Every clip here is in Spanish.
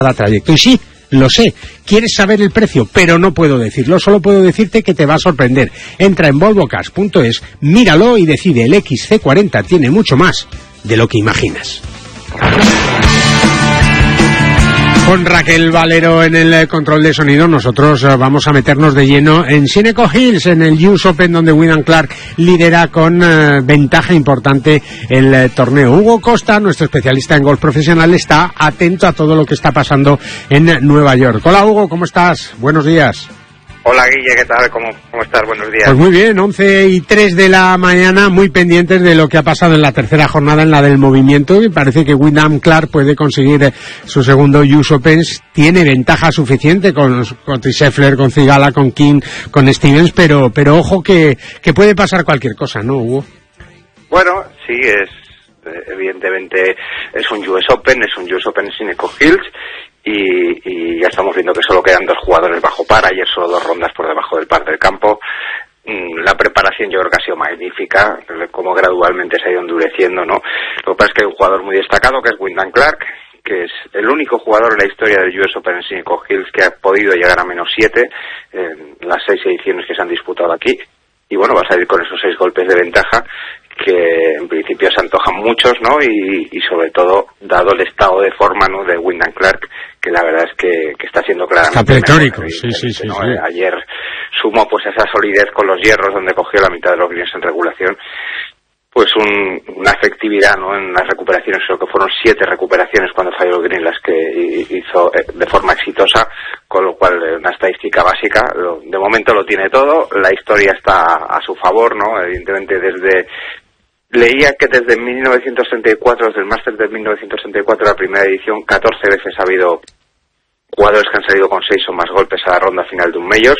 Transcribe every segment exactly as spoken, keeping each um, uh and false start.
trayecto. Y sí, lo sé, quieres saber el precio, pero no puedo decirlo, solo puedo decirte que te va a sorprender. Entra en volvo cars punto es, míralo y decide, el equis ce cuarenta tiene mucho más de lo que imaginas. Con Raquel Valero en el control de sonido, nosotros vamos a meternos de lleno en Shinnecock Hills, en el U S Open, donde Wyndham Clark lidera con uh, ventaja importante el uh, torneo. Hugo Costa, nuestro especialista en golf profesional, está atento a todo lo que está pasando en Nueva York. Hola Hugo, ¿cómo estás? Buenos días. Hola Guille, ¿qué tal? ¿Cómo, cómo estás? Buenos días. Pues muy bien, once y tres de la mañana, muy pendientes de lo que ha pasado en la tercera jornada, en la del movimiento, y parece que Wyndham Clark puede conseguir su segundo U S Open. Tiene ventaja suficiente con, con Scheffler, con Cigala, con King, con Stevens, pero pero ojo que, que puede pasar cualquier cosa, ¿no, Hugo? Bueno, sí, es evidentemente es un U S Open, es un U S Open en Shinnecock Hills. Y, y ya estamos viendo que solo quedan dos jugadores bajo par, ayer solo dos rondas por debajo del par del campo. La preparación yo creo que ha sido magnífica, como gradualmente se ha ido endureciendo, ¿no? Lo que pasa es que hay un jugador muy destacado que es Wyndham Clark, que es el único jugador en la historia del U S Open en Shinnecock Hills que ha podido llegar a menos siete en las seis ediciones que se han disputado aquí. Y bueno, va a salir con esos seis golpes de ventaja que en principio se antojan muchos, ¿no? Y, y sobre todo, dado el estado de forma, ¿no?, de Wyndham Clark, que la verdad es que, que está siendo claramente está pletórico, sí, sí, sí, ¿no? sí. Ayer sumó pues esa solidez con los hierros, donde cogió la mitad de los greens en regulación, pues un, una efectividad, ¿no?, en las recuperaciones. Creo que fueron siete recuperaciones cuando falló el green las que hizo de forma exitosa, con lo cual una estadística básica. De momento lo tiene todo, la historia está a su favor, ¿no? Evidentemente desde leía que desde mil novecientos treinta y cuatro, desde el Masters de mil novecientos treinta y cuatro, la primera edición, catorce veces ha habido jugadores que han salido con seis o más golpes a la ronda final de un Majors,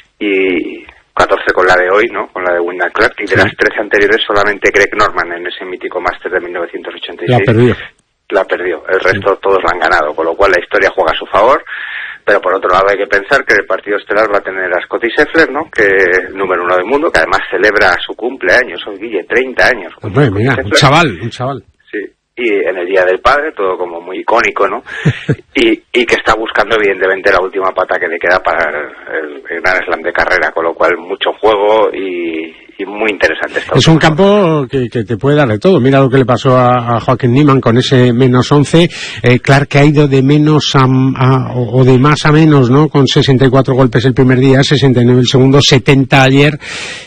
y catorce con la de hoy, ¿no?, con la de Wyndham Clark, y de sí. Las trece anteriores solamente Greg Norman en ese mítico Masters de mil novecientos ochenta y seis la perdió. La perdió, el resto sí. Todos la han ganado, con lo cual la historia juega a su favor. Pero por otro lado hay que pensar que el partido estelar va a tener a Scottie Scheffler, ¿no?, que es el número uno del mundo, que además celebra su cumpleaños, hoy Guille, treinta años. Hombre, mira, un chaval, un chaval. Sí, y en el Día del Padre, todo como muy icónico, ¿no? y, y que está buscando evidentemente la última pata que le queda para el, el Gran Slam de carrera, con lo cual mucho juego y, y muy interesante. Esta es un campo que, que te puede dar de todo. Mira lo que le pasó a, a Joaquín Niemann con ese menos once. Eh, Clark que ha ido de menos a, a, o de más a menos, ¿no?, con sesenta y cuatro golpes el primer día, sesenta y nueve el segundo, setenta ayer.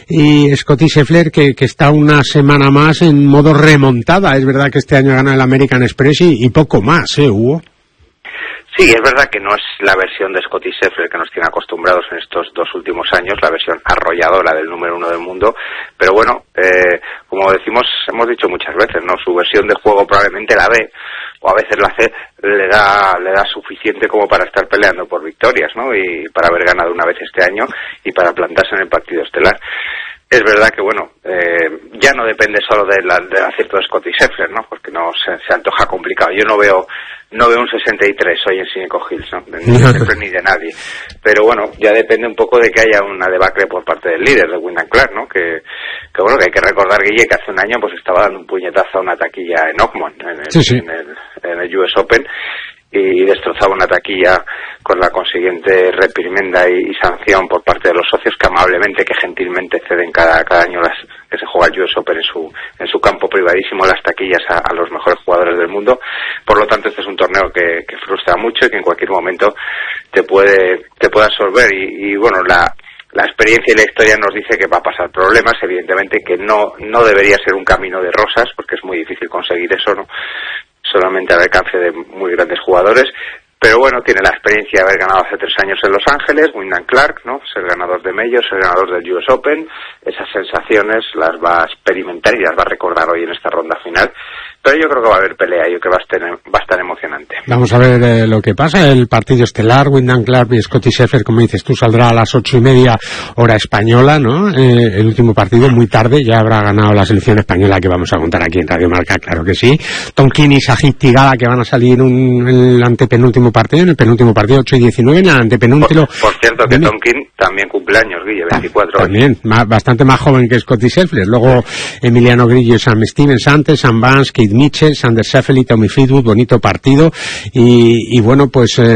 Y Scottie Scheffler que, que está una semana más en modo remontada. Es verdad que este año gana el American Express y, y poco más, ¿eh, Hugo? Sí, es verdad que no es la versión de Scottie Scheffler que nos tiene acostumbrados en estos dos últimos años, la versión arrolladora del número uno del mundo, pero bueno, eh, como decimos, hemos dicho muchas veces, ¿no?, su versión de juego probablemente la B, o a veces la C, le da, le da suficiente como para estar peleando por victorias, ¿no?, y para haber ganado una vez este año y para plantarse en el partido estelar. Es verdad que, bueno, eh, ya no depende solo de la, del acierto de Scottie Scheffler, ¿no?, porque no se, se antoja complicado. Yo no veo no veo un sesenta y tres hoy en Shinnecock Hills, ¿no?, ni de Scheffler ni de nadie. Pero bueno, ya depende un poco de que haya una debacle por parte del líder, de Wyndham Clark, ¿no?, que, que bueno, que hay que recordar, Guille, que hace un año pues estaba dando un puñetazo a una taquilla en Oakmont, en el, sí, sí. En el, en el U S Open, y destrozaba una taquilla con la consiguiente reprimenda y, y sanción por parte de los socios que amablemente, que gentilmente ceden cada, cada año las, que se juega el U S Open en su, en su campo privadísimo, las taquillas a, a los mejores jugadores del mundo. Por lo tanto, este es un torneo que, que frustra mucho y que en cualquier momento te puede, te puede absorber y, y bueno, la, la experiencia y la historia nos dice que va a pasar problemas, evidentemente que no, no debería ser un camino de rosas, porque es muy difícil conseguir eso, ¿no?, solamente al alcance de muy grandes jugadores, pero bueno, tiene la experiencia de haber ganado hace tres años en Los Ángeles, Wyndham Clark, ¿no?, ser ganador de Majors, ser ganador del U S Open, esas sensaciones las va a experimentar y las va a recordar hoy en esta ronda final. Pero yo creo que va a haber pelea, yo creo que va a estar, va a estar emocionante. Vamos a ver eh, lo que pasa, el partido estelar, Wyndham Clark y Scottie Scheffler, como dices tú, saldrá a las ocho y media hora española, ¿no? Eh, el último partido muy tarde, ya habrá ganado la selección española, que vamos a contar aquí en Radio Marca, claro que sí. Tonkin y Sajid Tigala, que van a salir un, en el antepenúltimo partido, en el penúltimo partido, ocho y diecinueve, en el antepenúltimo. Por, por cierto, que Tonkin también cumpleaños, Guille, veinticuatro años. También, más, bastante más joven que Scottie Scheffler. Luego Emiliano Grillo y Sam Stevens antes, Sam Vance, Keith Mitchell, Sander Scheffel y Tommy Fleetwood, bonito partido, y, y bueno, pues eh,